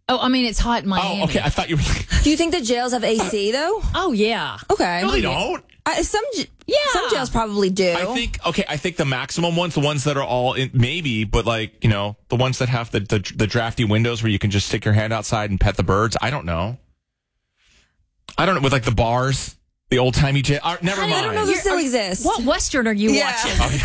Oh, I mean, it's hot in Miami. Oh, okay. I thought you were. Do you think the jails have AC though? Oh, yeah. Okay. No, they don't. Some jails probably do. I think the maximum ones, the ones that are all in, maybe, but like, the ones that have the drafty windows where you can just stick your hand outside and pet the birds. I don't know. With like the bars, the old timey jail. Never mind. I don't know if it still exists. What Western are you watching?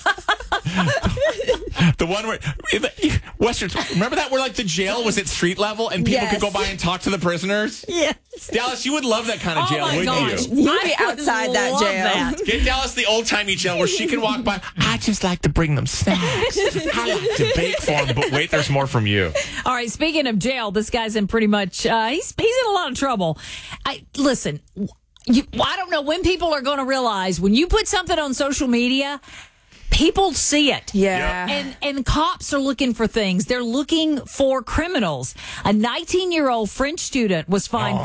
The one where Westerns, remember that where like the jail was at street level and people could go by and talk to the prisoners? Yes. Dallas, you would love that kind of jail, my wouldn't gosh. you? You'd be outside that jail. Get Dallas the old timey jail where she can walk by. I just like to bring them snacks. I like to bake for them, but wait, there's more from you. All right, speaking of jail, this guy's in pretty much, he's in a lot of trouble. Listen, I don't know when people are going to realize when you put something on social media, people see it. Yeah. And cops are looking for things. They're looking for criminals. A 19-year-old French student was fined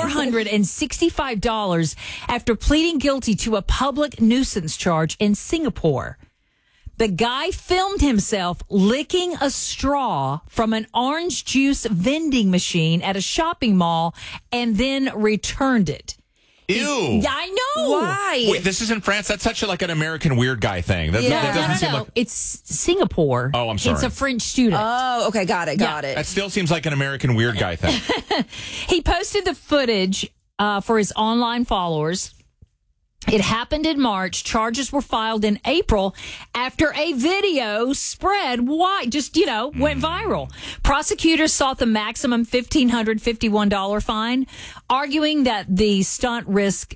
$465 after pleading guilty to a public nuisance charge in Singapore. The guy filmed himself licking a straw from an orange juice vending machine at a shopping mall and then returned it. Ew. I know. Why? Wait, this is in France? That's such an American weird guy thing. That doesn't seem like... It's Singapore. Oh, I'm sorry. It's a French student. Oh, okay. Got it. That still seems like an American weird guy thing. He posted the footage for his online followers. It happened in March. Charges were filed in April after a video spread wide, went viral. Prosecutors sought the maximum $1,551 fine, arguing that the stunt risked,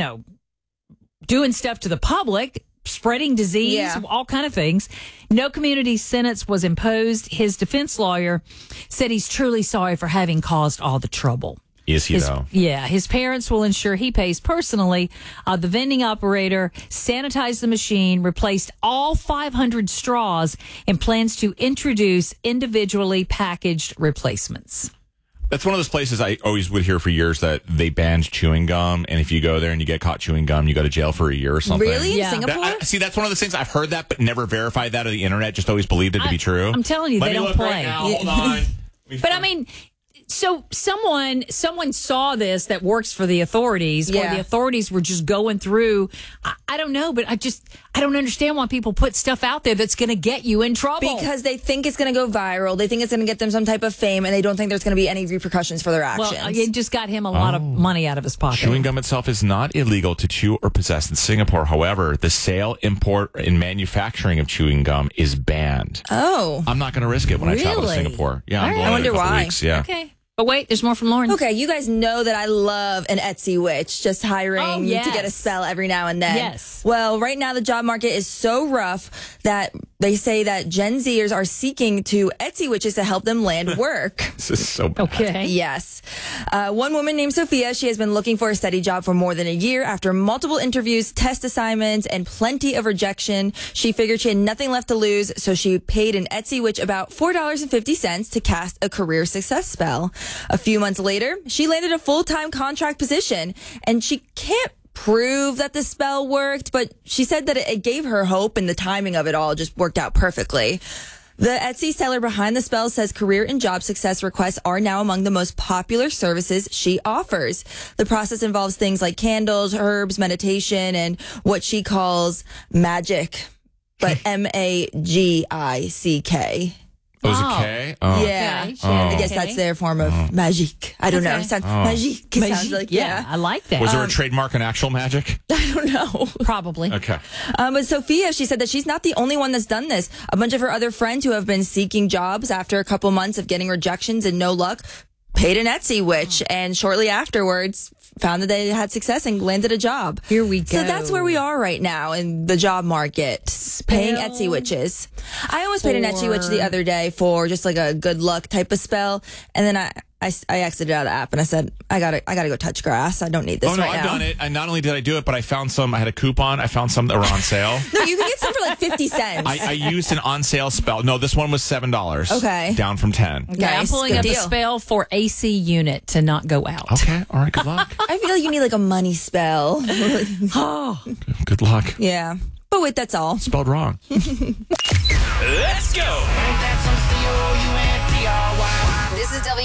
doing stuff to the public, spreading disease, all kind of things. No community sentence was imposed. His defense lawyer said he's truly sorry for having caused all the trouble. Is he, though? Yeah. His parents will ensure he pays personally. The vending operator sanitized the machine, replaced all 500 straws, and plans to introduce individually packaged replacements. That's one of those places I always would hear for years that they banned chewing gum, and if you go there and you get caught chewing gum, you go to jail for a year or something. Really? Yeah. Singapore? See, that's one of those things I've heard that, but never verified that on the internet. Just always believed it to be true. I'm telling you, Let they me don't look play. Right now. Hold on. But I mean, so someone saw this that works for the authorities, where the authorities were just going through. I don't know, but I don't understand why people put stuff out there that's going to get you in trouble. Because they think it's going to go viral. They think it's going to get them some type of fame, and they don't think there's going to be any repercussions for their actions. Well, it just got him a lot of money out of his pocket. Chewing gum itself is not illegal to chew or possess in Singapore. However, the sale, import, and manufacturing of chewing gum is banned. Oh. I'm not going to risk it when I travel to Really? Singapore. Yeah, I'm All right. going I wonder in a couple why. weeks. Yeah. Okay. But wait, there's more from Lauren. Okay, you guys know that I love an Etsy witch, just hiring to get a spell every now and then. Yes. Well, right now the job market is so rough that they say that Gen Zers are seeking to Etsy witches to help them land work. This is so bad. Okay. Yes. One woman named Sophia, she has been looking for a steady job for more than a year. After multiple interviews, test assignments, and plenty of rejection, she figured she had nothing left to lose, so she paid an Etsy witch about $4.50 to cast a career success spell. A few months later, she landed a full-time contract position, and she can't prove that the spell worked, but she said that it gave her hope, and the timing of it all just worked out perfectly. The Etsy seller behind the spell says career and job success requests are now among the most popular services she offers. The process involves things like candles, herbs, meditation, and what she calls magic, but Magick. Oh, is it K? Oh. Yeah. Okay. I guess that's their form of magique. I don't know. It sounds, magique. It sounds like, yeah. I like that. Was there a trademark in actual magic? I don't know. Probably. Okay. But Sophia, she said that she's not the only one that's done this. A bunch of her other friends who have been seeking jobs after a couple months of getting rejections and no luck paid an Etsy witch, and shortly afterwards found that they had success and landed a job. Here we go. So that's where we are right now in the job market, paying Etsy witches. I almost paid an Etsy witch the other day for just like a good luck type of spell, and then I exited out of the app and I said, I gotta go touch grass. I don't need this Oh, no, right I've now. done it. And not only did I do it, but I found some. I had a coupon. I found some that were on sale. No, you can get some for like 50 cents. I used an on sale spell. No, this one was $7. Okay. Down from 10. Okay, I'm Nice. pulling Good up a deal. spell for AC unit to not go out. Okay. All right. Good luck. I feel like you need like a money spell. Oh. Good luck. Yeah. But wait, that's all. Spelled wrong. Let's go. This is